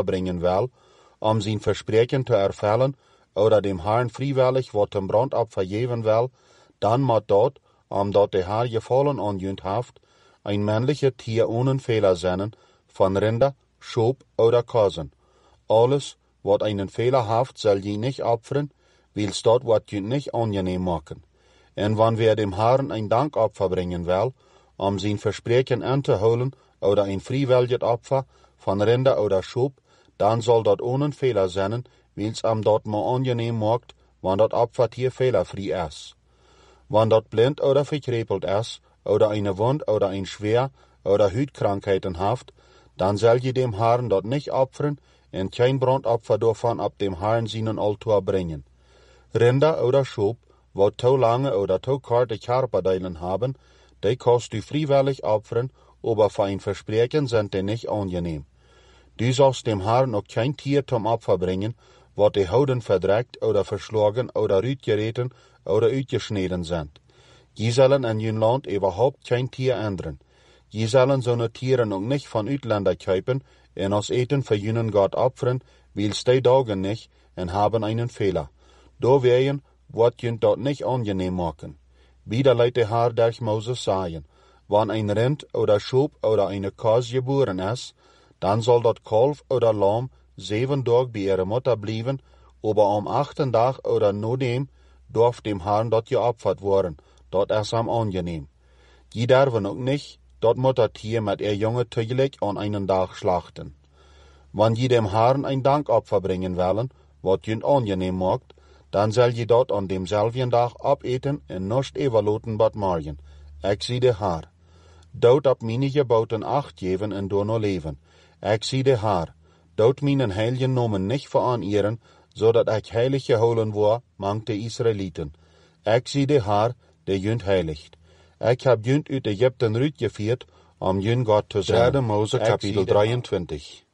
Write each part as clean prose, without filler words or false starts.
verbringen will, sein Versprechen zu erfüllen, oder dem Herrn freiwillig wat dem Brandopfer geben will, dann moet dort, omdat de Herr gefallen aanjunt heeft, ein männlicher Tier ohne Fehler sein, von Rinder, Schob oder Kosen. Alles, wat einen Fehler haft, soll je nicht opfern, wils dort wat je nicht angenehm machen. En wann wer dem Herrn ein Dankopfer bringen will, sein Versprechen anzuholen, oder ein freiwilliges Opfer von Rinder oder Schob, dann soll dort ohne Fehler sein, wils dort mal angenehm macht, wann dort Opfertier fehlerfrei ist. Wann dort blind oder verkrepelt ist, oder eine Wund oder ein Schwer oder Hütkrankheiten haft, dann soll je dem Herrn dort nicht opfern und kein Brandopfer davon ab dem Herrn seinen Altar bringen. Rinder oder Schob, wo zu lange oder zu kurze Körperdeilen haben, die kannst du freiwillig opfern, aber für ein Versprechen sind die nicht angenehm. Du sollst dem Herrn noch kein Tier zum Opfer bringen, wat die Hauden verdreckt oder verschlagen oder uitgereten oder uitgeschneden sind. Je sollen in jun Land überhaupt kein Tier ändern. Je sollen so ne Tiere noch nicht von Utländer kaufen und aus Eten für jenen Gott opfern, wils die Dagen nicht und haben einen Fehler. Da werden, wat jün dort nicht angenehm machen. Wieder leidt der Herr durch Moses sagen, wann ein Rind oder Schob oder eine Kos geboren ist, dann soll dort Kalf oder Lamm 7 Tage bei ihrer Mutter bleiben, aber am 8. Tag oder nur dem, darf dem Herrn dort geopfert worden, dort ist am angenehm. Die dürfen auch nicht, dort Muttertier mit ihr Junge täglich an einen Tag schlachten. Wenn je dem Herrn ein Dankopfer bringen wollen, wat jünd angenehm macht, dann soll je dort an demselben Tag abeten und nicht evaluaten bad morgen. Ich sie der Herr. Dort ab meine Geboten Acht geben und door no leben. Ich sie der Herr. Dort meinen heiligen Namen nicht veranieren, so dat ich heilig geholen war, mang de Israeliten. Ich sie der Herr, der jünd heiligt. Ich hab jünd uit Ägypten rütgeführt, jünd Gott zu sein. 3. Mose Kapitel 23.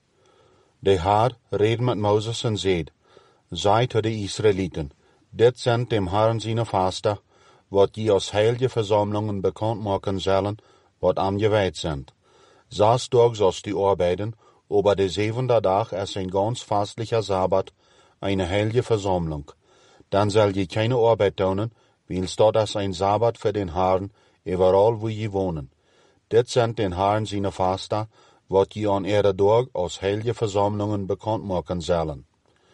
Der Herr redet mit Moses und sagt, sei zu den Israeliten, dit sind dem Herrn seine Faster, wat die aus heilige Versammlungen bekannt machen sollen, wat am geweiht sind. 6 Tage sollst du arbeiten, aber der 7. Tag ist ein ganz fastlicher Sabbat, eine heilige Versammlung. Dann soll je keine Arbeit tun, wils dort ist ein Sabbat für den Herrn, überall wo je wohnen. Dit sind den Herrn seine Faster, wat je an ihrer Tag aus heilige Versammlungen bekannt machen sollen.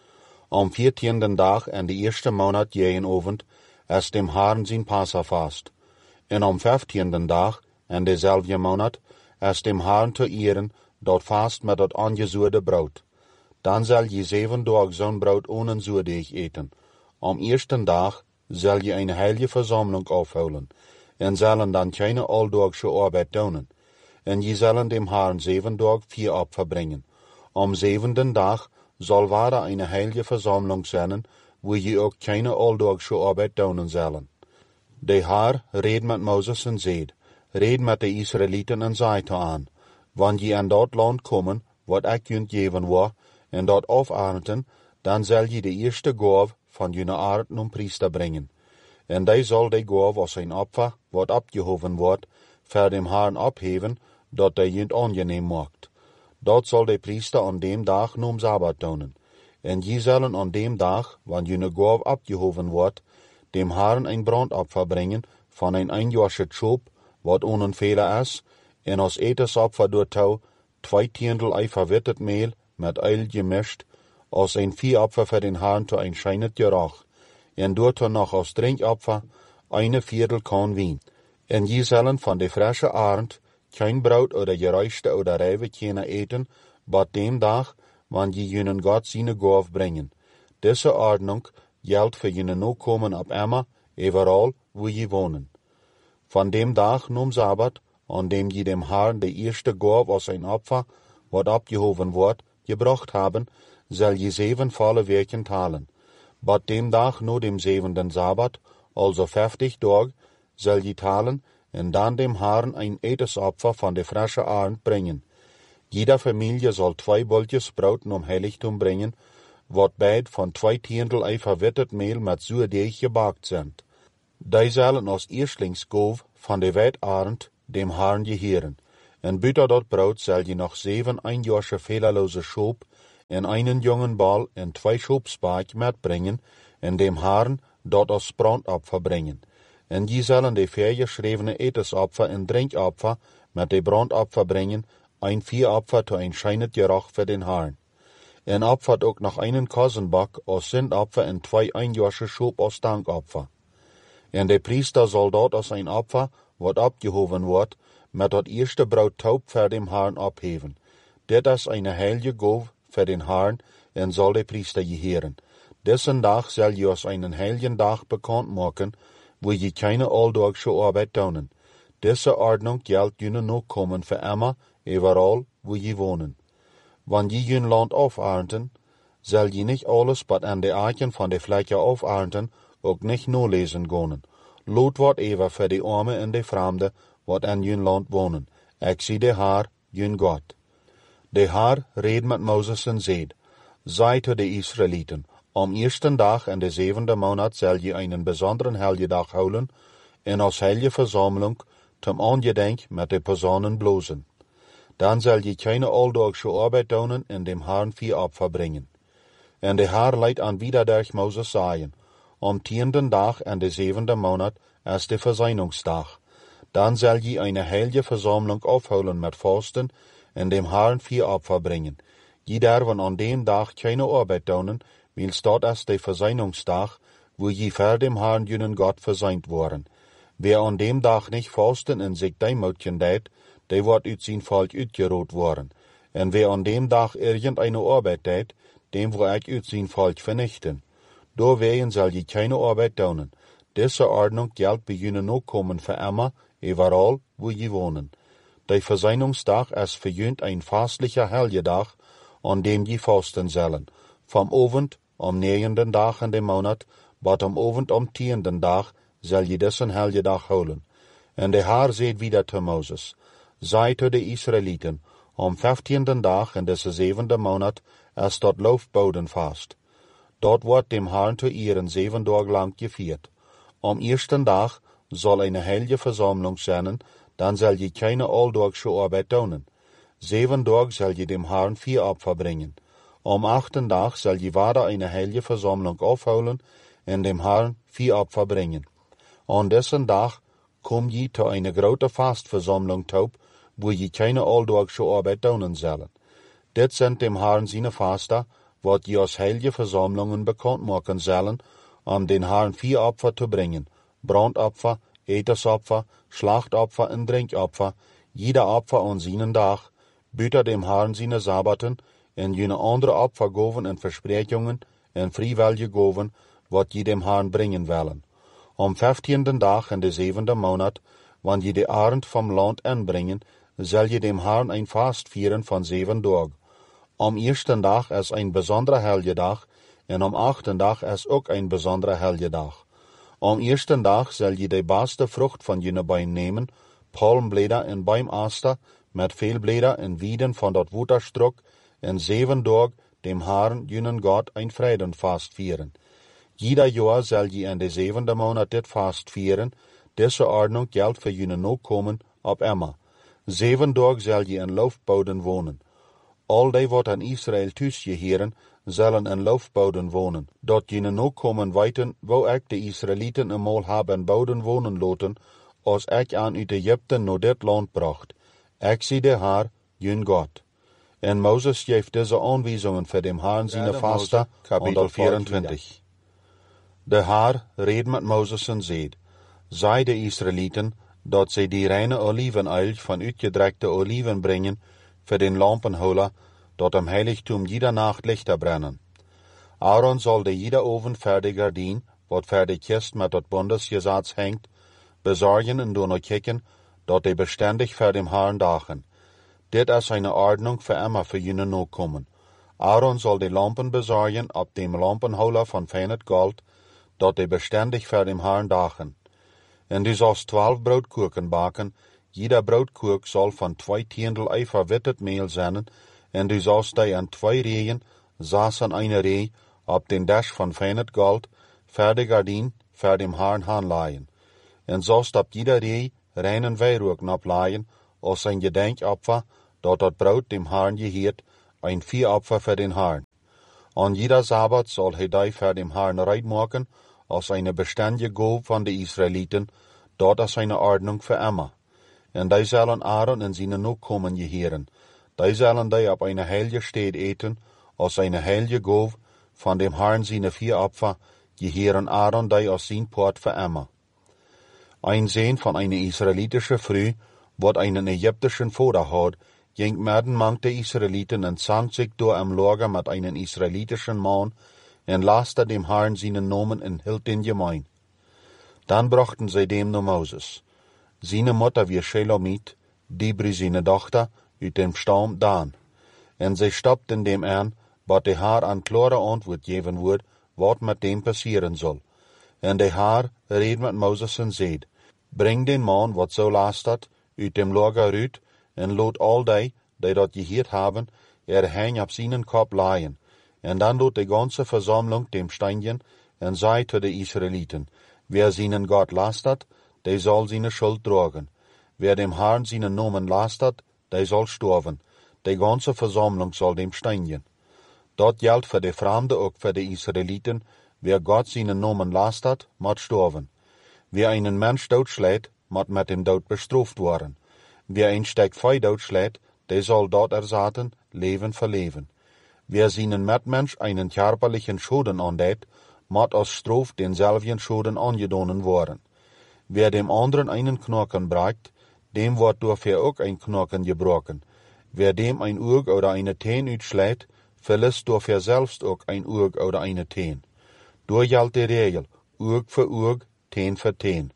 Am 14. Tag in der 1. Monat jeden Abend ist dem Herrn sein Passafast. Und am 15. Tag in derselben Monat ist dem Herrn zu ehren, dort fast mit dat angesuurde Brot. Dann soll je 7 Tage zo'n Brot ohne Zuurdeeg eten. Am 1. Tag soll je eine heilige Versammlung aufholen, und sollen dann keine alldagsche Arbeit tun. Und je sollen dem Herrn 7 Tage 4 Opfer bringen. Am 7. Tag soll wahre eine heilige Versammlung sein, wo je auch keine alldagsche Arbeit tun sollen. Der Herr redet mit Moses und sagt, red mit den Israeliten und sagt an, wann je an dort Land kommen, wat ich jünd geben war, und dort aufarten, dann soll je die erste Gabe von jener Art um Priester bringen. Und die soll die Gabe aus ein Opfer, wat abgehoben wird, für dem Herrn abheben, dort der jünd angenehm macht. Dort soll der Priester an dem Tag nur Sabbat tun. Und je sollen an dem Tag, wann jener Gabe abgehoben wird, dem Herrn ein Brandopfer bringen von ein einjähriges Schob, wat ohne Fehler ist, und aus Etesopfer dort 2 Tiendl ei verwittet Mehl mit Eil gemischt, aus ein Viehopfer für den Herrn zu ein scheinet Geruch, und dort noch aus Trinkopfer 1/4 Korn Wein. Und je sollen von der frische Arend kein Brot oder geräuschte oder Reibe keine eten, bat dem Tag, wann je jenen Gott seine Gabe bringen. Diese Ordnung gilt für jene Nachkommen ab immer, überall, wo je wohnen. Von dem Tag num Sabbat, an dem je dem Herrn die erste Gabe aus ein Opfer, wat abgehoben wird, gebracht haben, soll je 7 volle Werken teilen. Bat dem Tag nur dem 7. Sabbat, also 50 Tage, soll je teilen, und dann dem Herrn ein Etesopfer von der frischen Arend bringen. Jeder Familie soll 2 Boltjes Brot Heiligtum bringen, wat beid von 2 Tiendl ei verwittet Mehl mit Zuurdeeg gebakt sind. Die sollen aus Erstlingsgabe von der Weitarend dem Herrn gehören. Und büter dort Brot soll je noch 7 einjährige fehlerlose Schob en einen jongen bal en 2 schopspaak metbrengen, en dem Herrn dort als brandopfer brengen. En die zullen de voorgeschrevene etensopfer en drinkopfer met de brandopfer brengen, ein Viehopfer tot ein schijnend geruch voor den Herrn. En opfert ook nog einen kozenbok als zindopfer en 2 einjaarsche schop als dankopfer. En de priester zal dort als een opfer, wat opgehoven wordt, met het eerste brood taub voor dem Herrn opheven. Dit is een heilige goof voor den Herrn, en zal de priester geheren. Dessen dag zal je als een heiligen dag bekend maken, wo je keine aldagsche arbeid doen. Deze ordnung geldt jullie nog komen voor immer, overal wo je wonen. Wanneer je een land afernten, zal je niet alles wat aan de aken van de vlekken afernten, ook niet nalezen gaan. Lood wordt even voor de armen en de vreemden wat aan je land wonen. Ik zie de Heer, je God. De Heer reed met Mozes en zei, zei tot de Israëlieten, om eerste dag in de 7e maand zal je een bijzondere helgedag houden, en als heilige verzameling ten aangedenk met de personen blozen. Dan zal je keine aldagsche arbeid doen en dem Herrn Viehopfer brengen. En de Heer leidt aan wieder durch Mozes zeggen, om 10e dag in de 7e maand is de verzoeningsdag. Dan zal je een heilige verzameling afhouden met vasten en dem Herrn Viehopfer brengen. Je darven aan dem dag keine arbeid doen, wils dat is de verzoeningsdag, wo je voor dem Herrn jullie God verzoend worden. Wie aan dem dag niet vasten en zich deimoutjen deed, die wordt uit zijn volk uitgeroot worden. En wie aan dem dag irgendeine arbeid deed, dem wil ik uit zijn volk vernichten. Doorwegen zal je keine arbeid doen. Deze ordnung geldt bij jullie nog komen voor immer, overal wo je wonen. De verzoeningsdag is voor jullie een fastelijke helgedag, aan dem je vasten zullen. Vom avond om 9e dag in de maand, tot om avond om 10e dag, zal je deze helgedag houden. En de Heer zei wieder te Mozes, zei tot de Israëlieten, om 15e dag in deze 7e maand is dat loofbodenvast. Dat wordt dem Herrn te eeren 7 dagen lang gevierd. Om eerste dag zal een heilige verzameling zijn, dan zal je keine aldagsche arbeid doen. 7 dagen zal je dem Herrn Viehopfer brengen. Om 8e dag zal je weer een heilige verzameling afhouden en dem Herrn Viehopfer brengen. Aan deze dag kom je tot een grote vastverzameling toe, wo je keine aldagsche arbeid doen zullen. Dit zijn dem Herrn zijn vasten, wat je als heilige verzamelingen bekend maken zullen, om den Herrn Viehopfer te brengen, brandopfer, etensopfer, slachtopfer en drinkopfer, jeder opfer aan zijn dag, buiten dem Herrn zijn sabbaten, en jene andere opfergaven en versprekingen en vrijwillige gaven, wat je dem Herrn brengen willen. Om 15e dag in de 7e maand, wanneer je de arend vom land inbrengen, zal je dem Herrn een vast vieren van 7 dagen. Om eerste dag is een bijzondere helgedag, en om 8e dag is ook een bijzondere helgedag. Om eerste dag zal je de beste vrucht van je bein nemen, palmbladeren en boimaster, met veel bladeren en wieden van dat waterstrok, en 7 dagen dem Herrn jullie God een vredenvast vieren. Jeder jaar zal je in de 7e maand dit vast vieren. Deze ordnung geldt voor jullie nog komen op immer. 7 dagen zal je in loofboden wonen. Al die wat aan Israël thuisgeheren, zullen in loofboden wonen. Dat jullie nog komen weten, wo ik de Israëlieten eenmaal hebben boden wonen laten, als ik aan uit Egypte naar dit land bracht. Ik zie de Heer, jullie God. En Mozes geeft deze aanwijzingen voor dem Herrn zijn vasten, kapitel 24. De Heer reed met Mozes en zei, zei de Israëlieten, dat zij die reine olivenöl van uitgedrekte oliven brengen, voor den lampenholer, dat am heiligtum jeder nacht lichter brennen. Aaron zal de jeder avond voor de gardien, wat voor de kist met het bondesgesetz hangt, bezorgen en doen kijken, dat die bestendig voor dem Herrn dagen. Dit is een ordnung voor immer voor jullie nog komen. Aaron zal de lampen bezorgen op dem lampenholer van fijn goud, dat die bestendig voor dem Herrn dagen. En du zalst 12 broodkoeken baken, jeder broodkoek zal van 2 tiendel eiverwittet meel zijn, en du zalst die aan 2 reeën, 6 aan een ree, op den dash van fijn goud, voor de gardien, voor dem Herrn aanlaaien. En zalst op jeder ree reinen wijrook oplaaien, als een gedenkopfer, dat brood dem Herrn geheert, ein Viehopfer für den Herrn. An jeder Sabbat soll hij die für den Herrn reit machen, als eine beständige Gabe von den Israeliten, dort als eine Ordnung für immer. En die sollen Aaron en zijn Nachkommen gehören. Die sollen die op eine heilige Stätte eten, als eine heilige Gabe von dem Herrn seine Viehopfer, gehören Aaron die als sein Port für immer. Ein Sohn von einer israelitischen Frau, wat einen ägyptischen Vater hat, ging mitten mang der Israeliten und zank sich door am Lager mit einem israelitischen Mann und laste dem Herrn seinen Namen und hielt den gemein. Dann brachten sie dem nur Moses. Seine Mutter wie Shelomit, Dibri seine Tochter, uit dem Stamm Dan. En sie stoppten dem an, wat de Herr an klare Antwort geben wird, wat mit dem passieren soll. En de Herr reed mit Moses en zei, bring den Mann, wat so lastet, uit dem Lager uit, en lot al die dat geheerd haben, hang op seinen Kopf leihen. En dan lot de ganze Versammlung dem Steinchen, en zei zu de Israeliten, wer seinen Gott lastet, der soll seine Schuld tragen. Wer dem Herrn seinen Namen lastet, der soll sterben. Die ganze Versammlung soll dem steigen. Dort gilt für die Fremde auch für die Israeliten, wer Gott seinen Namen lastet, muss sterben. Wer einen Mensch totschlägt, muss mit dem Tod bestraft werden. Wer ein Stück Fei totschlägt, der soll dort ersatten, Leben für Leben. Wer seinen Mitmensch einen körperlichen Schaden andät, muss als Straf denselben Schaden angedonnen worden. Wer dem anderen einen Knochen bricht, dem wird dafür auch ein Knochen gebrochen. Wer dem ein Auge oder eine Teen uitschlägt, verlässt dafür selbst auch ein Auge oder eine Teen. Durch gilt die Regel, Auge für Auge, Teen für Teen.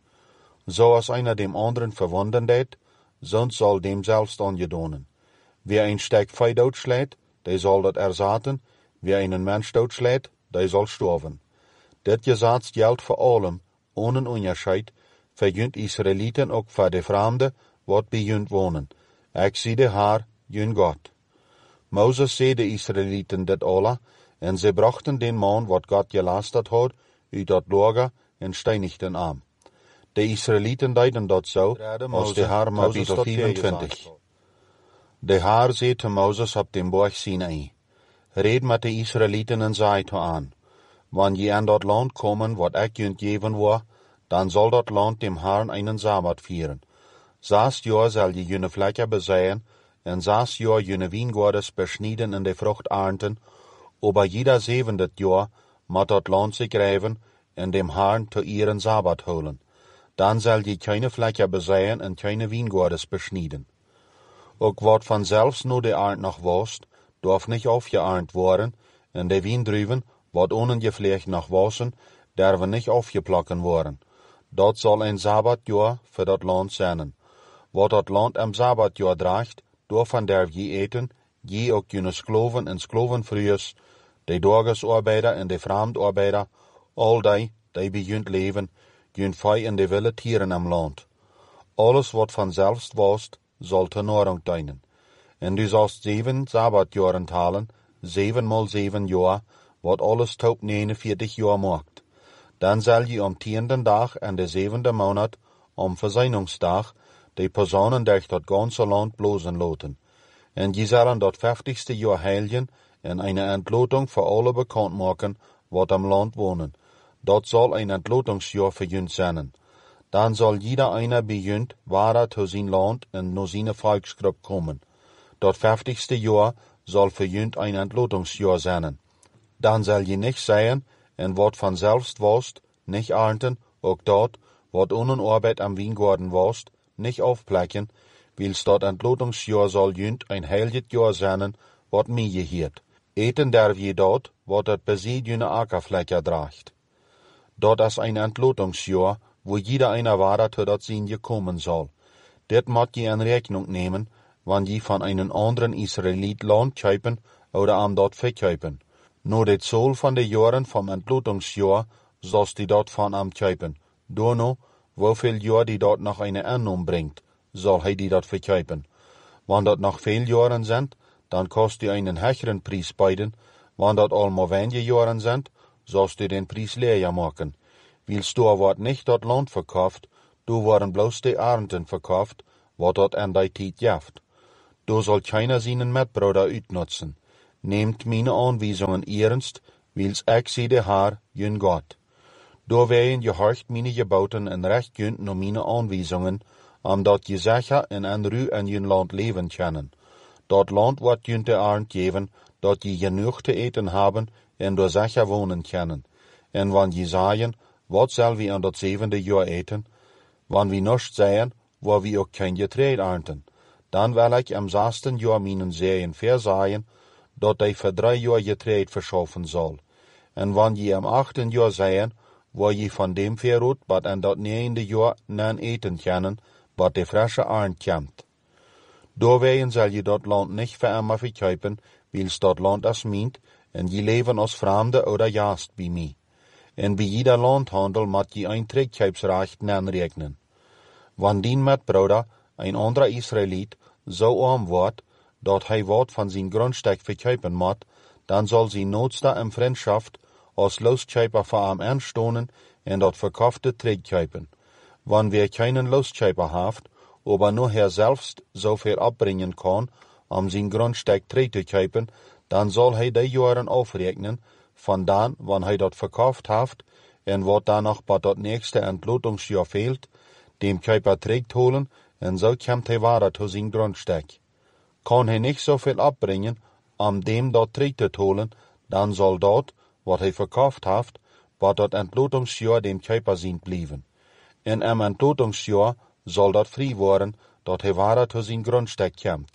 So als einer dem anderen verwunden det, sonst soll dem selbst angedonnen. Wer ein Stück Fei totschlägt, der soll das ersatten. Wer einen Mensch totschlägt, der soll sterben. Das Gesetz gilt für allem, ohne Unterscheid, für jünt Israeliten auch für die Fremde, wat bij jünt wohnen. Ik zie de Herr, jün Gott. Moses zei de Israeliten dit alle, en sie brachten den Mann, wat Gott gelastet hat, uit dat Lager en steinigten am. De Israeliten deiden dat zo, als de Herr Kapitel 24. De Herr zei te Moses op dem Berg Sinai, red met de Israeliten en zei te aan, wann je aan dat land komen, wat ik jünt geven war, dann soll dat land dem Herrn einen Sabbat vieren. 6 Jahr soll je jene Fläche besäen, en 6 Jahr jene Wiengordes beschnieden in de Frucht ernten, aber jeder 7. Jahr moet dat land sich reiven en dem Herrn zu ihren Sabbat holen. Dann soll je keine Fläche besäen en keine Wiengordes beschnieden. Ook wat van selbst nur de Ernt noch wost, darf nicht aufgeernt worden, en de Wiendrüben, wat ohne gepflegt noch wossen, derven nicht aufgeplocken worden. Dat soll ein Sabbatjahr für dat Land sein. Wat dat Land am Sabbatjahr draagt, daarvan derf je eten, je ook jene Skloven en Sklovenvrouws, de Dorgesarbeider en de Fremdarbeider, al die bij junt leven, junt vij en de wilde tieren am Land. Alles wat van selbst wost, soll ter Nahrung dienen. En du sollst 7 Sabbatjaren talen, 7 mal 7 Jahr, wat alles tot 49 Jahr maakt. Dan zal je am 10. Dag en de 7. Monat, am Versöhnungsdag, die Personen durch dat ganze Land bloßen loten. En je zullen dat 50. Jahr heiligen en eine Entlotung für alle bekannt machen, wat am Land wohnen. Dat soll ein Entlotungsjahr für jünt sein. Dann soll jeder einer bei jünt wahrer zu sein Land en no seine Volksgruppe kommen. Dat 50. Jahr soll für jünt ein Entlotungsjahr sein. Dann soll je nicht sagen, en wat van selbst wost, nicht ernten, ook dort, wat ohne Arbeit am Weingarten wost, nicht aufplecken, wils dat Entlotungsjahr soll jünt ein heiliges Jahr sein, wat mir gehört. Eten derf je dort, wat dat besit jüne Ackerfläche draagt. Dort is ein Entlotungsjahr, wo jeder einer wahrer zu dat Sinn gekommen soll. Dit moet je in Rechnung nehmen, wann je von einem anderen Israelit Land kaufen oder am dort verkaufen. Nur de Zahl von de Jahren vom Entlotungsjahr sollst die dort von am kaufen. Dono, wieviel Jahr die dort noch eine Ernung bringt, soll hij die dort verkaufen. Wann dort noch viel Jahren sind, dann kostet die einen höheren Preis beiden. Wann dort allemaal wenige Jahren sind, sollst du den Preis leer machen. Wils du wird nicht dort Land verkauft, du worden bloß die Ernten verkauft, wat dort an die Tijd jaft. Du soll keiner seinen Mitbruder uitnutzen. neemt mijn aanwijzingen ernst, wils ik zie de Heer, jun God. Doorwegen je horcht mijn geboten en recht kunt naar mijn aanwijzingen, omdat je zeker en een ru en je land leven kennen. Dat land wordt je te arend geven, dat je genoeg te eten hebben en door zeker wonen kennen. En wanneer je zeggen, wat zal we aan dat 7e jaar eten? Wanneer we niets zeggen, waar we ook geen getreed ernten. Dan wil ik am 6e jaar mijn zeeën verzaaien, dat hij voor 3 jaar getreed verschaffen zal. En wanneer je am 8e jaar zeggen, waar je van dem verroet, wat aan dat 9e jaar nan eten kennen, wat de frisse arend komt. Doorwegen zal je dat land niet voor immer verkopen, wils dat land als meent, en je leven als vreemde oder jaast bij mij. En bij ieder landhandel moet je een terugkoopsrecht rekenen. Wanneer met broeder, een andere Israëliet, zo arm wordt, dat hij wat van zijn grondstuk verkopen moet, dan zal zijn noodste en vriendschaft als loskoper voor hem aanstonen en dat verkochte terugkopen. Wanneer geen loskoper heeft, aber nur hij zelfs zoveel opbrengen kan om zijn grondstuk terug te kopen, dan zal hij de jaren afrekenen, vandaan wanneer hij dat verkocht heeft, en wat dan nog bij dat nächste entlotingsjaar fehlt, dem koper terugholen, en zo komt hij weer tot zijn grondstuk. Kan hij niet zoveel opbrengen om dem dat terug te holen, dan zal dat, wat hij verkocht heeft, bij dat entlotingsjaar dem koper zien blijven. En am entlotingsjaar zal dat vrij worden, dat hij weer tot zijn grondstuk komt.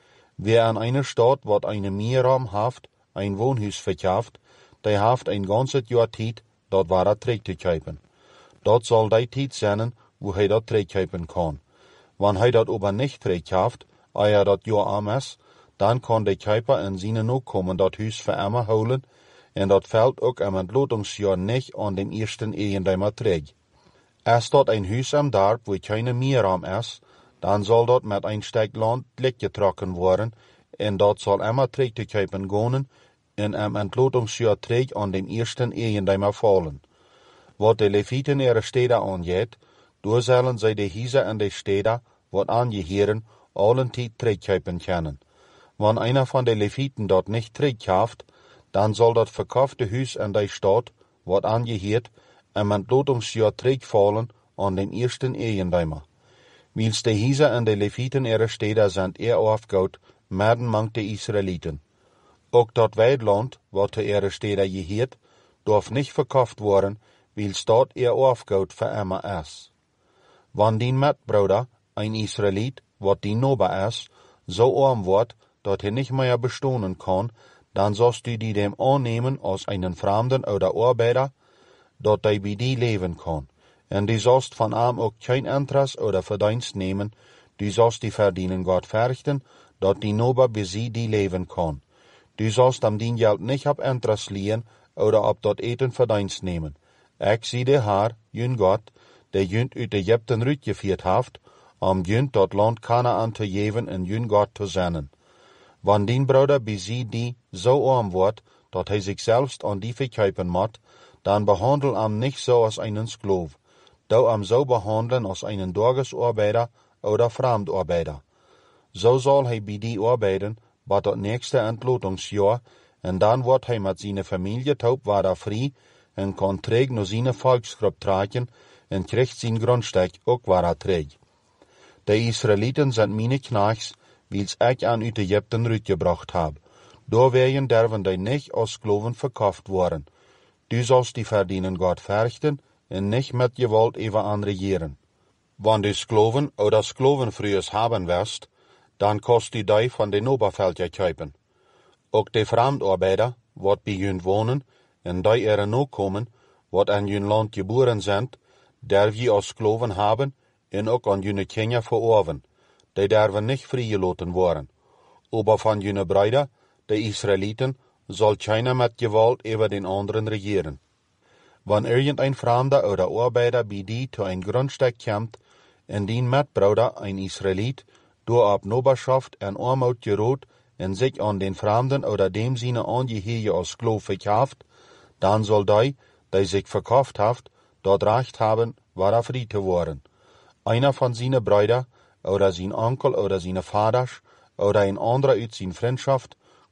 Wie aan een stad wat een meerraam heeft, een woonhuis verkauft, die heeft een ganse jaar tijd dat weer terug te kopen. Dat zal die tijd zijn, wo hij dat terugkopen kan. Wanneer hij dat aber niet terugkauft, eer dat jaar am is, dan kan de koper en zijn nakomen dat huis voor immer houden, en dat valt ook am entlotingsjaar niet aan dem eerste eigendommer terug. Als dat een huis am dorp wo geen meerraam is, dan zal dat met een stuk land leeggetrokken worden, en dat zal immer terug te kopen gaan, en am entlotingsjaar terug aan dem eerste eigendommer vallen. Wat de Levieten ihre steden aangeet, door zullen zij de huizen en de steden, wat aangeheren, allen tijd terugkopen kunnen. Wanneer einer van de Levieten dat niet terugkauft, dan zal dat verkochte huis en de stad, wat aangeheerd, am entlotingsjaar terugvallen aan den eerste eigendommer. Wils de huizen en de Levieten ihre steden zijn afgoud, midden mang de Israëlieten. Ook dat weidland, wat te ihre steden geheerd, darf niet verkocht worden, wils dat afgoud voor immer is. Wanneer die metbroeder, een Israëliet, wat die nobel is, zo arm wordt, dat hij niet meer bestonen kan, dan zult u die dem aannemen als een vreemden oder arbeider, dat hij bij die leven kan. En die zult van hem ook geen interesse oder verdienst nemen, die zult die verdienen God verrichten, dat die nobel bij sie die leven kan. Die zult hem die geld niet op interesse leen, oder op dat eten verdienst nemen. Ik zie de Heer, jun God, die junt uit Egypten uitgevoerd heeft, om junt dat land Kanaan te geven en jun God te zenden. Wanneer die broeder bij sie die zo arm wordt, dat hij zichzelf aan die verkopen moet, dan behandel hem niet zo als een skloof. Doe hem zo behandelen als een dorgesarbeider oder vreemdarbeider. Zo zal hij bij die arbeiden, bij dat nächste entlotingsjaar, en dan wordt hij met zijn familie taub weer vrij, en kan terug naar zijn volksgroep trekken, en krijgt zijn grondstuk ook weer terug. De Israëlieten zijn mijn knechts, wils ik aan uit Egypten uitgebracht heb. Doorwegen durven die niet als skloven verkocht worden. Du zult die verdienen God verrichten, en niet met geweld even aan regeren. Wanneer du skloven oder sklovenvrouws hebben wirst, dan kost u die van de nobelveldje kopen. Ook de vreemdarbeider, wat bij jullie wonen, en die er nog komen, wat aan jullie land geboren zijn, durf je als skloven hebben, en ook aan jullie kinderen verorven. Die durven niet vrijgelaten worden. Aber van jullie broeder, de Israëlieten, zal keiner met geweld over den anderen regeren. Wanneer irgendein vreemde oder arbeider bij die te een grondstuk komt, en die metbroeder, een Israëliet, door op nobelschaft en armoed gerood en zich aan den vreemden oder dem zijne aangeheerde als kloof verkauft, dan zal die zich verkauft heeft, dat recht hebben waar vrij te worden. Einer van zijn broeder, oder zijn onkel oder zijn vaders, oder een andere uit zijn vriendschaft,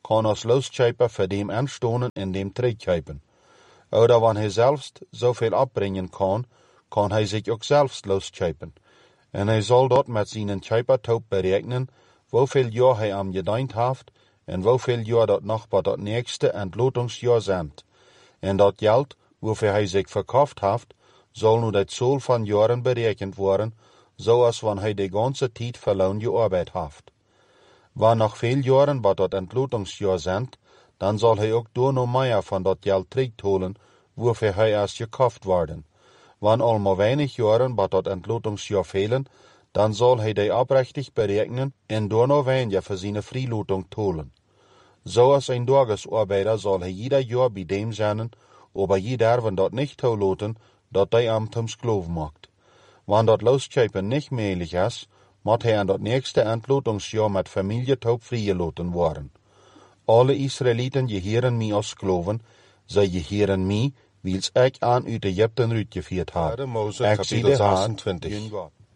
kan als loskijper voor dem aanstonen en dem terugkijpen. Oder wanneer hij zelfs zoveel opbrengen kan hij zich ook zelfs loskijpen. En hij zal dat met zijn kijpertoop berekenen, hoeveel jaar hij am gediend heeft, en hoeveel jaar dat nog bij dat nächste ontlotingsjaar zijn. En dat geld, waarvoor hij zich verkauft heeft, zal nu dat zool van jaren berekend worden, zoals wanneer hij de ganze tijd verloren gearbeid heeft. Wanneer nog veel jaren bij dat ontlotingsjaar zijn, dan zal hij ook door nog meer van dat geld terugholen, waarvoor hij is gekauft worden. Wanneer al maar weinig jaren bij dat ontlotingsjaar velen, dan zal hij die oprechtig berekenen en door nog weniger voor zijn vrijlating tolen. Zoals een dagesarbeider zal hij ieder jaar bij dem zijn, aber je derven dat niet toelaten, dat hij am zum Skloven maakt. Wanneer dat loskijpen niet mogelijk is, moet hij aan dat nächste ontlotingsjaar met familietoop vrijgelaten worden. Alle Israëlieten geheren mij als skloven, zij geheren mij, wils ik aan uit Egypten uitgevoerd heb. Ik zie de 26.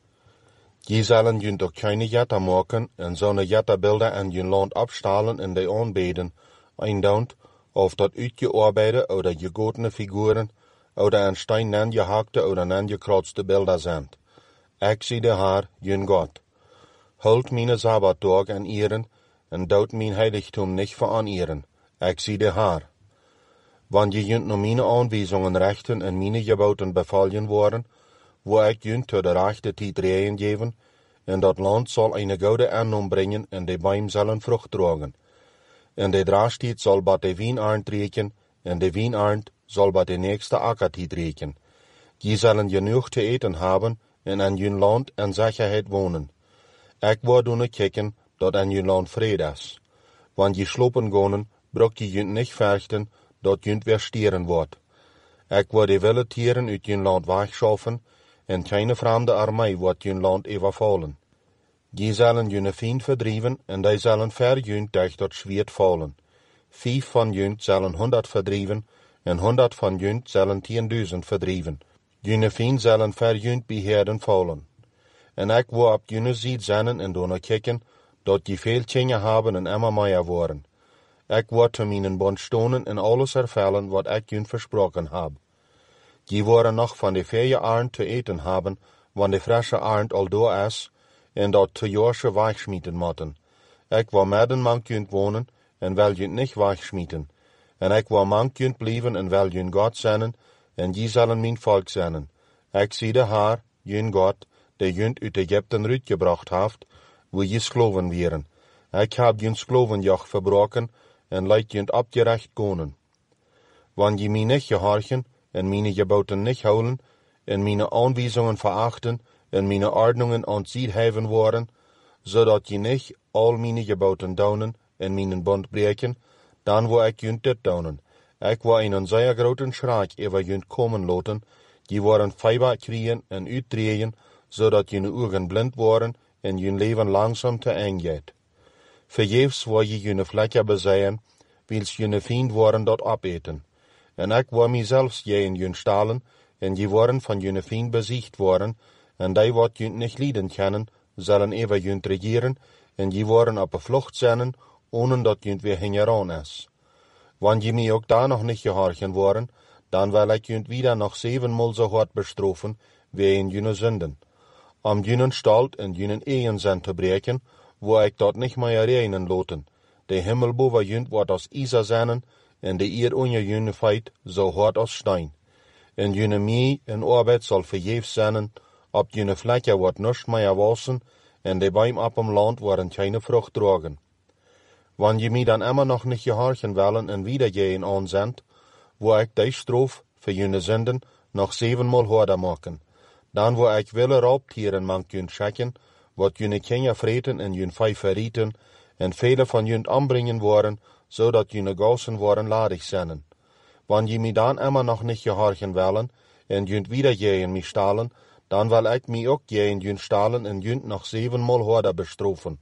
Je zullen junt ook keine jatten maken en zo'n jattenbeelden en je land opstalen en die aanbeden, eindauwend, of dat uitgearbeide oder gegotene figuren, oder een steen nangehakte oder nangekratste beelden zijn. Ik zie de Heer, jun God. Hult mijn Sabbatdag en eren, en dood mijn heiligtum niet veranieren. Ik zie de Heer. Wanneer je junt naar mijn aanwijzingen rechten en mijn geboten bevallen worden, wo ik junt tot de rechte tijd reën geven, en dat land zal een goede aannom brengen en de boom zullen vrucht dragen. En de draagstijd zal bij de wijnaard reken, en de wijnaard zal bij de nächste akkertijd reken. Je zullen genoeg te eten hebben, en in je land en zekerheid wonen. Ik word doen kijken dat in je land vrede is. Want je slopen gaan, brok je junt niet vechten, dat junt weer stieren wordt. Ik word de wilde tieren uit je land wegschaffen, en keine vreemde armee wordt je land overvallen. Je zullen je vriend verdrijven, en die zullen ver junt durch dat zwierd vallen. 5 van junt zullen 100 verdrijven, en 100 van junt zullen 10.000 verdrijven. Je vriend zullen ver junt beheerden vallen. En ik wil op je ziet zijn en doen kijken, dat je veel dingen hebben en immer meer worden. Ik word te mijn bond stonen en alles ervullen wat ik je versproken heb. Je worden nog van de vele arend te eten hebben, wanneer de frisse arend al door is, en dat te jaarsche wegsmieten moeten. Ik wil midden man kunt wonen, en wil je niet wegsmieten. En ik wil man kunt blijven en wil je God zijn, en je zullen mijn volk zijn. Ik zie de Heer, je God, die je uit Egypten uitgebracht heeft, wo je skloven wieren. Ik heb je sklovenjoch verbroken, en laat je opgerecht gaan. Wanneer je mij niet gehorchen, en mijn geboten niet houden, en mijn aanwijzingen verachten, en mijn ordnungen ontziet hebben worden, zodat je niet al mijn geboten doen en mijn bond breken, dan wil ik je dit doen. Ik wil een zeer grote schrik over je komen laten, je worden feibak krijgen en uitdrehen, zodat je ogen blind worden en je leven langzaam te eng gaat. Vergeefs wil je vlekken bezaaien, wils je vriend worden dat opeten. En ik wil mijzelf je in je stalen, en je worden van je vriend bezicht worden, en die wat je niet lijden kennen, zullen even je regeren, en je worden op de vlucht zijn, ohne dat je weer hingeraan is. Wanneer je mij ook daar nog niet gehorchen worden, dan wil ik je wieder nog 7-maal zo hard bestrafen, wie in je zinden. Om je stalt en je een zijn te breken, wil ik dat niet meer reinen laten. De hemel boven je wordt als ijzer zijn, en de eer onder je feit zo hard als steen. En je mee en arbeid zal vergeefs zijn, op je vlekken wordt niets meer wassen, en de boom op hem land worden geen vrucht dragen. Wanneer je mij dan immer nog niet gehorchen willen en wieder je aanzendt, wil ik die straf voor je zinden nog 7-maal harder maken. Dan wil ik willen raubtieren man je schikken, wat je kinderen vreten en je vijf verrieten, en vele van je aanbrengen worden, zodat je gassen worden ladig zijn. Wanneer je mij dan immer nog niet gehorchen willen, en je wieder je in mij stalen, dan wil ik mij ook je in je stalen en je nog 7-maal harder bestrafen.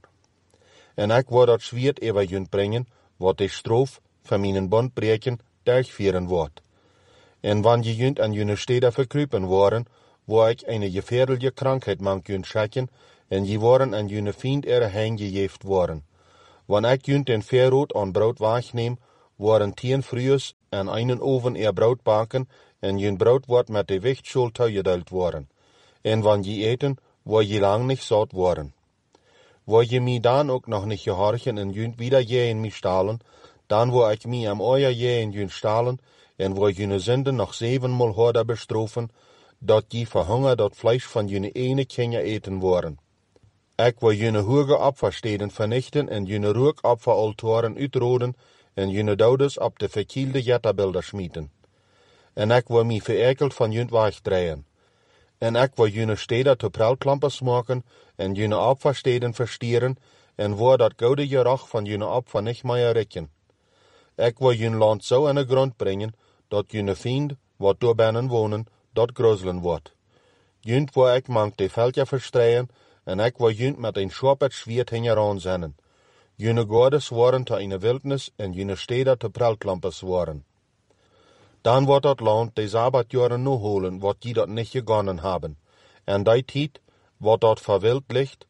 En ik wil dat zwierd over je brengen, wat de straf van mijn bond breken durchvieren wordt. En wanneer je aan je steden verkruipen worden, wil ik een gefährliche krankheid man je schikken, en je worden aan je vriend erheen gegeven worden. Wanneer ik junt den verrood aan brood wegneem, worden 10 fruus en einen oven brood baken, en junt brood wordt met de wichtschuld toegedeeld worden. En wanneer je eten, wil je lang niet zout worden. Wil je mij dan ook nog niet gehorchen en junt wieder in mij stalen, dan wil ik mij am euer in junt stalen, en wil jullie zinden nog 7-maal harder bestrafen, dat je verhunger dat vlees van jullie ene kindje eten worden. Ik wil jullie hoge opfersteden vernichten en jullie rookopferaltaren uitroden en jullie douders op de verkielde jetterbeelden smieten. En ik wil mij verekeld van jullie wegdraaien. En ik wil jullie steden te prelklampers maken en jullie opfersteden verstieren en voor dat goede gerucht van jullie opfer niet meer richten. Ik wil jullie land zo aan de grond brengen, dat jullie vriend, wat door binnen wonen, dat grozelen wordt. Junt wil ik mank de veldje verstreien, en ik wil junt met een schwappet zwierd hingeraan zenden. Jullie gordes worden te een wildnis en jullie steden te prelklampers worden. Dan wordt dat land de Sabbatjaren nu holen, wat die dat niet gegonnen hebben. En die tijd, wat dat verwild ligt,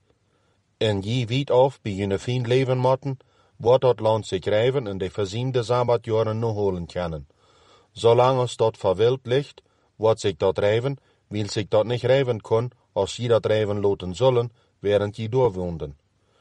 en je weet af bij jullie vriend leven moeten, wordt dat land zich rijven en de verziemde Sabbatjaren nu holen kunnen. Zolang als dat verwild ligt, wordt zich dat rijven, wil zich dat niet rijven kon, als je dat rijven laten zullen, während je doorwoonden.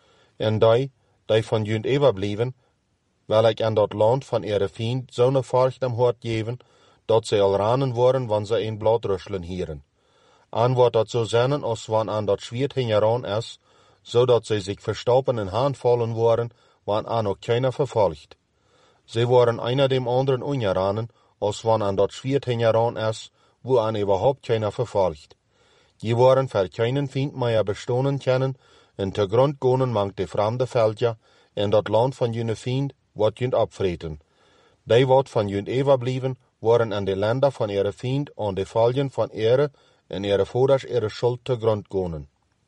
En die van junt overblijven, wil ik aan dat land van ihre vriend zo'n vorst am hart geven, dat ze al ranen worden wanneer ze een blad russelen hieren. En wordt dat zo zijn als wanneer aan dat zwierd hingeraan is, zodat ze zich verstoppen en handvallen worden, wanneer aan ook keiner vervolgt. Ze worden einer dem anderen ongeranen, als wanneer aan dat zwierd hingeraan is, wo aan überhaupt keiner vervolgt. Je worden voor keinen vriend meer bestonen kennen, en te grond gaan mank de vreemde veldje, en dat land van jullie vriend wordt junt opvreten. Die wat van junt overblijven, worden aan de landen van ihre vriend aan de volgen van ihre en ihre vaders ihre schuld te grond gaan.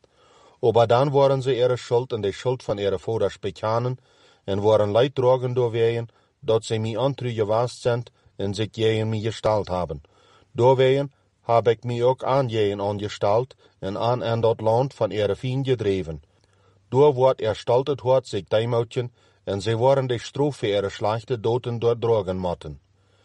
Aber dan worden ze ihre schuld en de schuld van ihre vaders bekennen, en worden leid dragen doorwegen, dat ze mij ontru gewaast zijn en zich tegen mij gesteld hebben. Doorwegen heb ik mij ook aan jeen aangesteld en aan dat land van ihre vriend gedreven. Door wordt stelt het hart zich deimoutjen, en ze worden de straf voor ihre slechte doden doordragen moeten.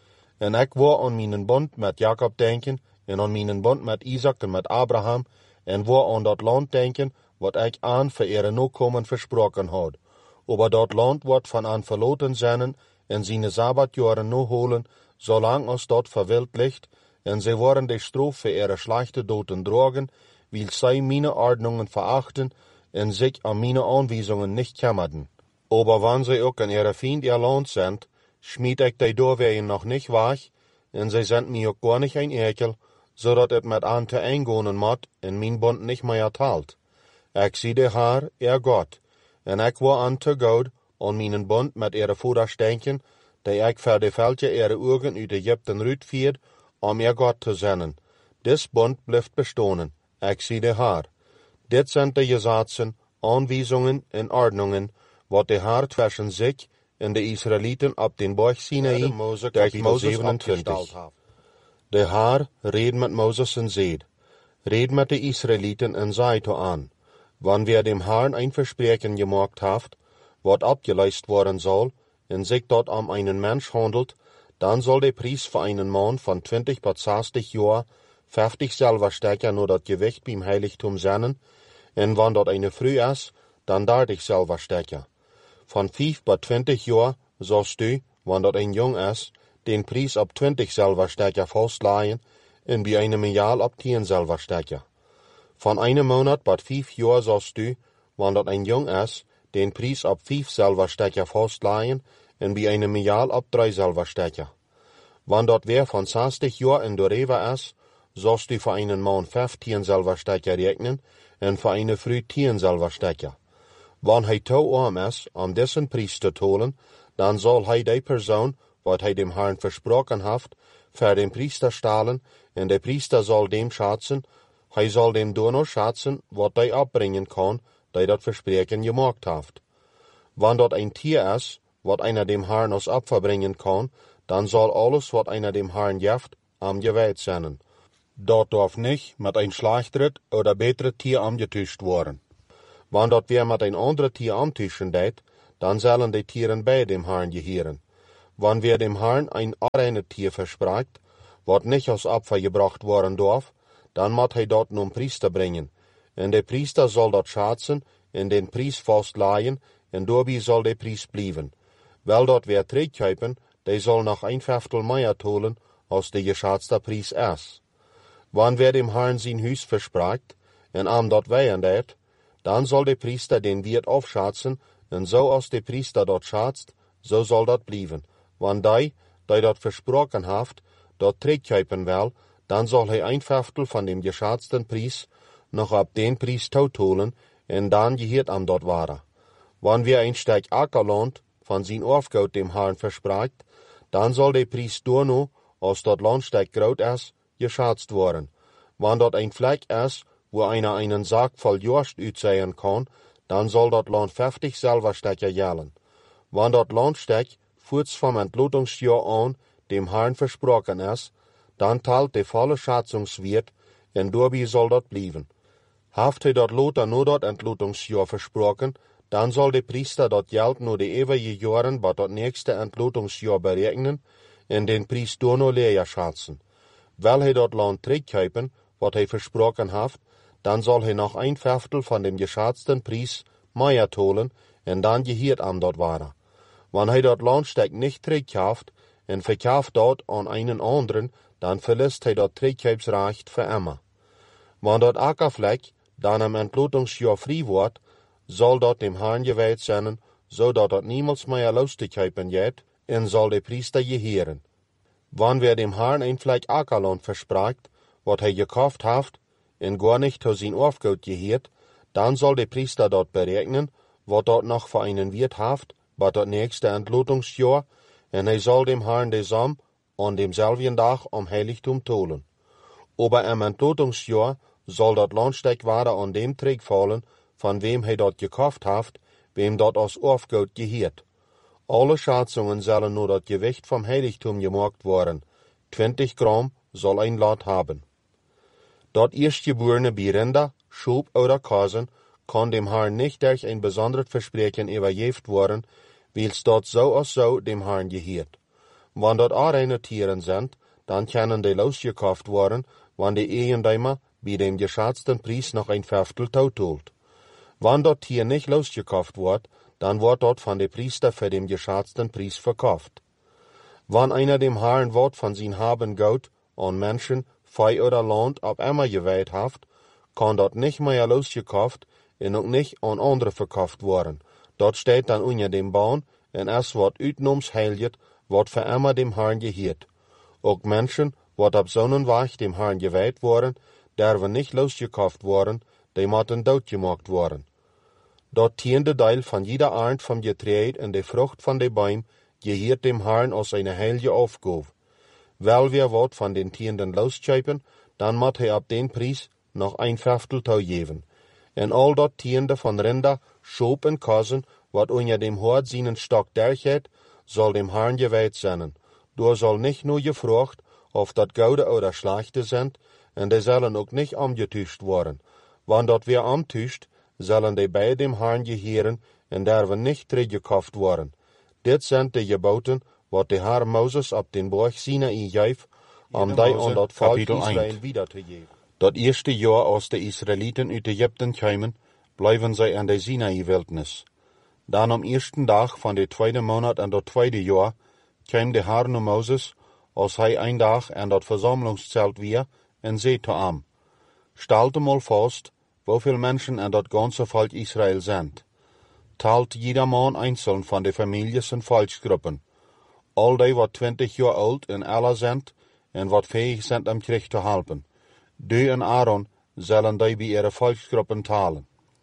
En ik wil aan mijn bond met Jacob denken, en aan mijn bond met Isaac en met Abraham, en wil aan dat land denken, wat ik aan voor ihre nakomen versproken had. Aber dat land wordt van aan verloten zijn, en zijn Sabbatjaren nu holen, zolang als dat verwild ligt, en ze worden de straf voor ihre slechte doden dragen, wil zij mijn ordnungen verachten, en zich aan mijn aanwijzingen niet kemmerden. Aber wanneer ze ook aan ihre vriend ihr land zijn, schmied ik die doorwegen nog niet weg, en zij zijn mij ook gar niet een ekel, zodat het met aan te eingonen moet, en mijn bond niet meer telt. Ik zie de Heer, ihr God, en ik wil aan te God, aan mijn bond met ihre vaders denken, die ik voor de veldje ihre ogen uit Egypten uitvierd, om ihr God te zenden. Dis bond blijft bestonen. Ik zie de Heer. Dit zijn de gesetzen, aanwijzingen en ordnungen, wat de Heer tussen zich en de Israëlieten op den berg Sinaï durch Moses 27. De Heer reed met Moses en zei, red met de Israëlieten en zei toe aan, wanneer dem Herrn een verspreken gemaakt heeft, wat opgeleist worden zal, en zich dat om einen mens handelt, dan zal de prijs voor einen man van 20 tot 60 jaar 50 silverstekken naar dat gewicht beim heiligtum zijn, en wanneer dat eine vrouw is, dan 30 silverstekken. Van 5 tot 20 jaar zalst u, wanneer dat een jong is, den prijs op 20 silverstekken vastleggen, en bij een jaar op 10 silverstekken. Van een maand tot 5 jaar zalst u, wanneer dat een jong is, den prijs op 5 silverstekken vastleggen, en bij een jaar op 3 silverstekken. Wanneer dat weer van 60 jaar en doorheen is, zalst u voor een man 15 silverstekken rekenen, en voor een vrouw 10 silverstekken. Wanneer hij te arm is om deze prijs te tolen, dan zal hij die persoon, wat hij dem Herrn versproken heeft, voor den priester stalen, en de priester zal dem schatzen, hij zal dem dono schatzen, wat hij opbrengen kan, die dat verspreken gemaakt heeft. Wanneer dat een tier is, wat einer dem Herrn als opfer brengen kan, dan zal alles wat einer dem Herrn geeft, gewijd zijn. Dat darf niet met een slechteret oder betere tier aangetuscht worden. Wanneer dat weer met een andere tier aantuschen deed, dann sollen die Tieren bei dem Herrn gehören. Wann wer dem Herrn ein reines Tier verspragt, wat nicht aus Opfer gebracht worden darf, dann moet hij dort nun Priester bringen. En der Priester soll dort schatzen, en den Priest vastleihen, en daarbij soll der Priest blijven. Wel dort wer terugkuipen, die soll noch ein Fünftel mehr tolen, als der geschatzte Priest ist. Wann wer dem Herrn sein Hus verspragt, en am dort weihen dat, dann soll der Priester den Wirt aufschatzen, en so als der Priester dort schatzt, so soll dort blijven. Wann die dort versprochen haft, dort terugkuipen will, dann soll hij ein Fünftel von dem geschatzten Priest noch ab den Priest holen, en dann gehört am dort ware. Wann wir ein Stück Ackerland von sein Aufgut dem Herrn verspragt, dann soll der Priest durno, als dort Landstück groß ist, geschatzt worden. Wann dort ein Fleck ist, wo einer einen Sack voll Jost utsehen kann, dann soll dort Land 50 Silberstücke jellen. Wann dort Landstück kurz vom Entlotungsjahr an dem Herrn versprochen ist, dann teilt der volle Schatzungswert, en dabei soll dort blieben. Haft hij dort Lothar nur dort Entlotungsjahr versprochen, dann soll der Priester dort Geld nur die ewige Jahren bei dort nächste Entlotungsjahr berechnen, en den Priest nur leer schatzen. Weil hij dort Land terugkuipen, wat hij versprochen haft, dann soll hij noch ein Fünftel von dem geschatzten Priest mehr holen, en dann gehört am dort ware. Wann hij dort Landstück nicht terugkauft, en verkauft dort an einen anderen, dann verlässt hij dort Terugkaufsrecht für immer. Wann dort Ackerfleck dann am Entlotungsjahr frei wird, soll dort dem Herrn geweiht sein, so dort niemals mehr loszukaufen geht, en soll der Priester gehören. Wann wer dem Herrn ein Fleck Ackerland verspragt, wat hij gekauft haft, en gar nicht zu sein Aufgut gehört, dann soll der Priester dort berechnen, wat dort noch für einen Wirt haft, bei dort nächste Entlotungsjahr, en hij soll dem Herrn desam an demselben Tag am Heiligtum tolen. Aber am Entlotungsjahr soll dort Landstück ware an dem Träg fallen, von wem hij dort gekauft haft, wem dort aus Aufgut gehört. Alle Schatzungen sollen nur das Gewicht vom Heiligtum gemacht worden. 20 Gramm soll ein Lot haben. Dort erstgeborene Rinder, Schub oder Kasen kann dem Herrn nicht durch ein besonderes Versprechen übergeben worden, weil's dort so als so dem Herrn gehört. Wann dort reine Tieren sind, dann können die losgekauft worden, wann die Eigentümer bei dem geschatzten Priest noch ein Fünftel holt. Wann dort Tier nicht losgekauft wird, dann wird dort von dem Priester für den geschatzten Priest verkauft. Wann einer dem Herrn Wort von sein Haben geht, an Menschen, Vieh oder Land auf einmal geweiht haft, kann dort nicht mehr losgekauft und auch nicht an andere verkauft worden. Dort steht dann unter dem Baum, und es wird utnoms heiligt, wat für immer dem Herrn gehört. Auch Menschen, wat ab Sonnenweg dem Herrn geweiht worden, derven nicht losgekauft worden, die mochten doodgemaakt worden. Dort tiende Teil von jeder Art vom Getreide und der Frucht von de Baum gehört dem Herrn als eine heilige Aufgabe. Weil wir wat von den Tieren loskuipen, dann moet hij ab den Preis noch ein Fünftel geben. En all dort Tiende von Rinder, Schob und Kasen, wat unter dem Hort seinen Stock dergeht, soll dem Herrn geweiht sein. Du soll nicht nur gefragt, ob dat gute oder schlechte sind, und die sollen auch nicht angetuscht worden. Wann dort wer antuscht, sollen die bei dem Herrn gehören und derven nicht teruggekauft worden. Dit sind die Geboten, wat der Herr Moses ab den Berg Sinai gaf, die an dat Volk Israel wiederzugeben. Dat erste Jahr, als die Israeliten uit Ägypten kamen, bleiben sie in der Sinai-Wildnis. Dann am ersten Tag von der zweiten Monat an dat tweede Jahr kam der Herr nu Moses, als hij ein Tag an dat Versammlungszelt weer, en zei zu ihm: Stellt mal fest, wieviel Menschen an dat ganze Volk Israel sind. Teilt jeder Mann einzeln von den Familien und Volksgruppen. All die, wat 20 Jahre alt en alle sind, en wat fähig sind, am Krieg zu helfen. Du en Aaron sollen die bei ihre Volksgruppen teilen.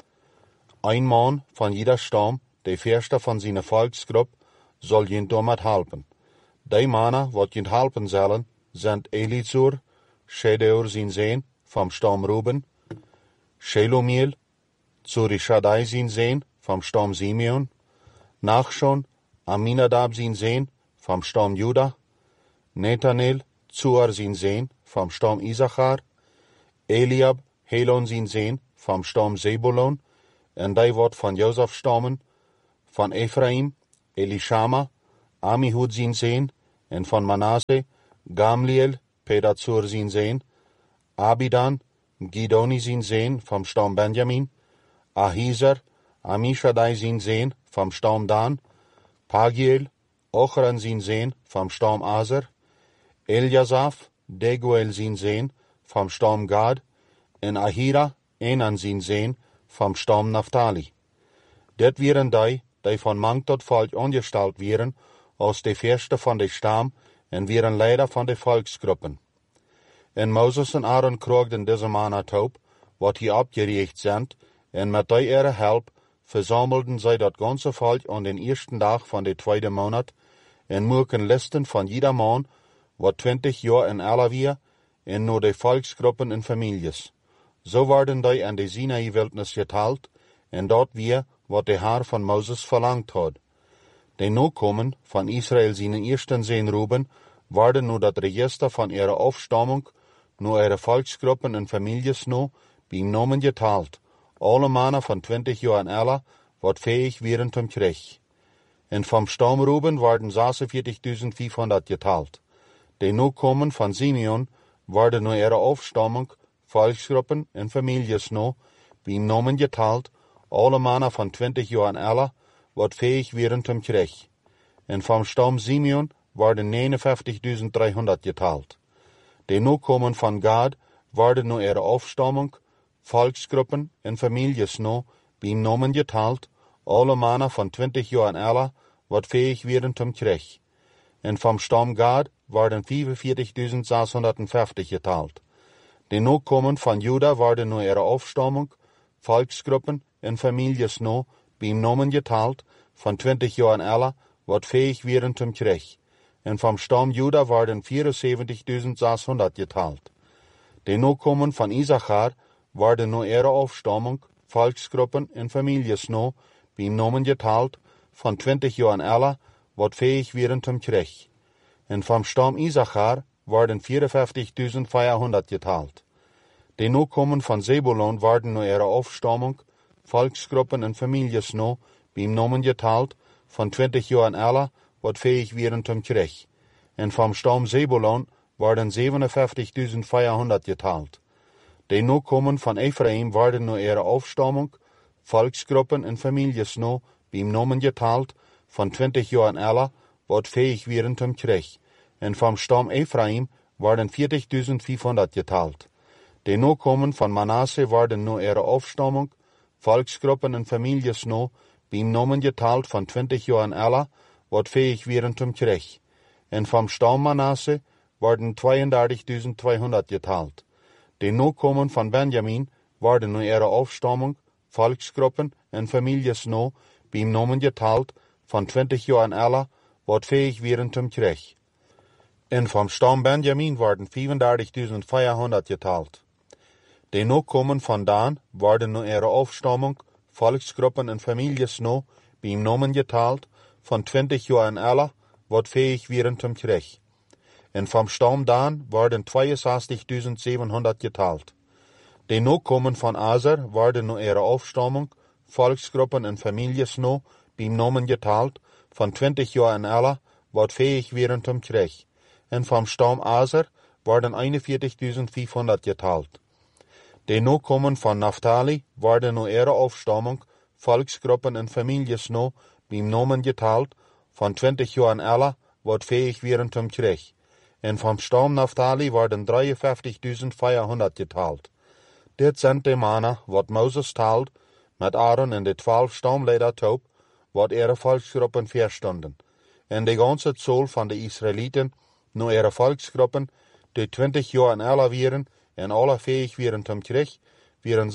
Ein Mann von jeder Stamm, der Fürste von seiner Volksgruppe, soll ihn damit helfen. Die Männer, wat ihn helfen sollen, sind Elizur, Schedeur sein Sohn, vom Stamm Ruben, Shelomiel, Zurishadai sein Sohn, vom Stamm Simeon, Nachschon, Aminadab sein Sohn, vom Stamm Juda, Nethanel, Zuar sein Sohn, vom Stamm Isachar, Eliab, Helon sein Sohn, vom Stamm Zebulon, und die wird von Josef stammen, Van Ephraim, Elishama, Amihud zijn zoon, en van Manasse, Gamliel, Pedazur zijn zoon, Abidan, Gidoni zijn zoon, vom stam Benjamin, Ahiezer, Amishadai zijn zoon, vom stam Dan, Pagiel, Ochran zijn zoon, vom stam Aser, Eljasaf, Deguel zijn zoon, vom stam Gad, en Ahira, Enan zijn zoon, vom stam Naphtali. Dit wieren die van mang tot volk ongesteld wieren, als de eerste van de stam, en wieren leider van de volksgroepen. En Moses en Aaron kroegden deze man uit op, wat hij opgericht zendt, en met die ihre help verzamelden zij dat ganze volk aan den eersten dag van de tweede maand, en moeken listen van jeder man, wat 20 jaar en alle weer, en naar de volksgroepen en families. Zo werden die aan de Sinai-wildnis geteld, en dat weer wat de Heer van Moses verlangt had. De nakomen van Israël zijn eersten zijn Ruben, werden nu dat register van ihre afstamming, nu ihre volksgroepen en families nu, beim Namen geteld. Alle mannen van 20 jaar en alle, wat fähig wären zum Krieg. En vom Stamm Ruben werden 46.500 geteld. De nakomen van Simeon werden nu ihre afstamming, volksgroepen en families nu, beim Namen geteld, alle mannen van 20 jaar en alle, wat fähig wären zum Krieg. En vom Stamm Simeon werden 59.300 geteld. De nakomen van Gad werden nu ihre afstamming, volksgroepen en families nu, beim Namen geteld, alle mannen van 20 jaar en alle, wat fähig wären zum Krieg. En vom Stamm Gad werden 45.650 geteld. De nakomen van Juda werden nu ihre afstamming, volksgroepen en families nu, beim Namen geteld, van 20 jaar en alle, wat fähig wären zum Krieg. En vom Stamm Juda werden 74.600 geteld. De nakomen van Issachar werden nu ihre afstamming, volksgroepen en families nu, beim Namen geteld, van 20 jaar en alle, wat fähig wären zum Krieg. En vom Stamm Issachar werden 54.400 geteld. De nakomen van Zebulon werden nu ihre afstamming, volksgroepen en families nu, beim Namen geteld, van 20 jaar en alle, wat fähig wären zum Krieg. En vom Stamm Zebulon werden 57.400 geteld. De nakomen van Ephraim werden nu ihre afstamming, volksgroepen en families nu, beim Namen geteld, van 20 jaar en alle, wat fähig wären zum Krieg. En vom Stamm Ephraim werden 40.500 geteld. De nakomen van Manasse werden nu ihre afstamming, volksgroepen en families nu, beim Namen geteld, van 20 jaar en alle, wat fähig wären zum Krieg. En vom Stamm Manasse werden 32.200 geteld. De nakomen van Benjamin werden nu ihre afstamming, volksgroepen en families nu, beim Namen geteld, van 20 jaar en alle, wat fähig wären zum Krieg. En vom Stamm Benjamin werden 35.400 geteld. De nakomen van Dan werden nu ihre afstamming, volksgroepen en families nu, beim Namen geteld, van 20 jaar en alle, wat fähig wären zum Krieg. En vom Stamm Dan werden 62.700 geteld. De nakomen van Aser werden nu ihre afstamming, volksgroepen en families nu, beim Namen geteld, van 20 jaar en alle, wat fähig wären zum Krieg. En vom Stamm Aser werden 41.500 geteld. De nakomen van Naphtali werden nu ihre afstamming, volksgroepen en families nu, beim Namen geteld, van 20 jaar en alle, wat fähig wären zum Krieg. En vom Stamm Naphtali werden 53.400 geteld. Dit zijn de mannen wat Moses telt, met Aaron en de 12 stamleider top, wat ihre volksgroepen verstonden. En de ganze Zahl van de Israëlieten, nu ihre volksgroepen, die 20 jaar en alle wieren, en alle fähig wären zum Krieg, wären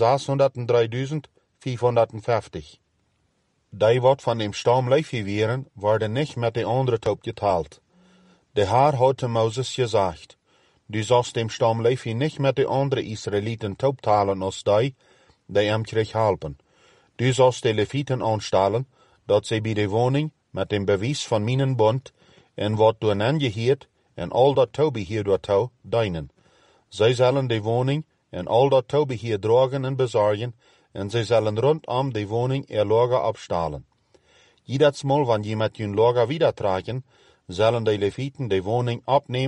603.550. Die wat van dem Stamm Levi wären, werden nicht mit de andere top geteilt. De Heer had Moses gesagt, du sollst dem Stamm Levi nicht mit de andere Israeliten top teilen als die am Krieg helpen. Du sollst de Leviten aanstellen, dat ze bij de woning met dem bewijs van mijn bond, en wat du aangeheerd, en al dat toebeheer daartoe, dienen. Zij zullen de woning en al dat toebeheer dragen en bezorgen, en zij zullen rondom de woning ihr Lager opstellen. Ieders Mal wanneer je met je lager wieder tragen, zullen de Levieten de woning opnemen